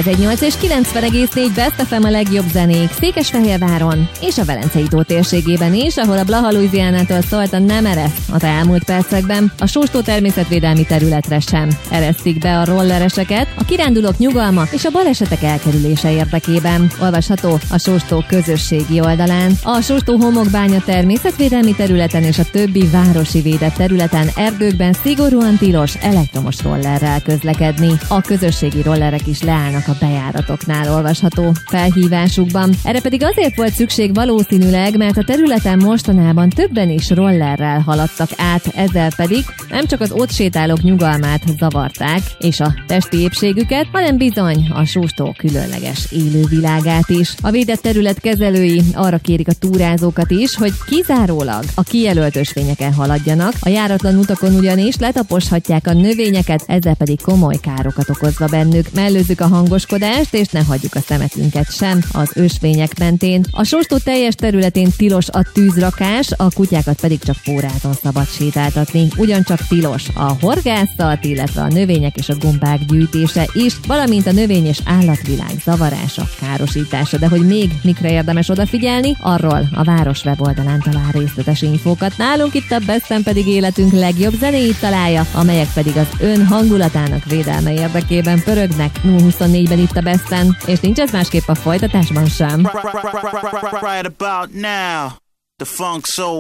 101.8 és 90,4 Best FM a legjobb zenék Székesfehérváron és a Velencei-tó térségében is, ahol a Blaha Louisianától szólt a Nem eresz az elmúlt percekben. A Sóstó természetvédelmi területre sem eresztik be a rollereseket, a kirándulók nyugalma és a balesetek elkerülése érdekében. Olvasható a Sóstó közösségi oldalán. A Sóstó homokbánya természetvédelmi területen és a többi városi védett területen, erdőkben szigorúan tilos elektromos rollerrel közlekedni. A közösségi rollerek is leállnak a bejáratoknál, olvasható felhívásukban. Erre pedig azért volt szükség valószínűleg, mert a területen mostanában többen is rollerrel haladtak át, ezzel pedig nem csak az ott sétálók nyugalmát zavarták és a testi épségüket, hanem bizony a Sóstó különleges élővilágát is. A védett terület kezelői arra kérik a túrázókat is, hogy kizárólag a kijelölt ösvényeken haladjanak, a járatlan utakon ugyanis letaposhatják a növényeket, ezzel pedig komoly károkat okozva bennük. Mellőzzük a hangoskodást, és ne hagyjuk a szemetünket sem az ösvények mentén. A Sóstó teljes területén tilos a tűzrakás, a kutyákat pedig csak pórázon szabad sétáltatni. Ugyancsak tilos a horgászat, illetve a növények és a gombák gyűjtése is, valamint a növény- és állatvilág zavarása, károsítása. De hogy még mikre érdemes odafigyelni, arról a város weboldalán talál részletes infókat. Nálunk itt a Besten pedig életünk legjobb zenéit találja, amelyek pedig az ön hangulatának védelme érdekében pörögnek 0-24-ben itt a Besten, és nincs ez másképp a folytatásban sem. Right about now, the funk soul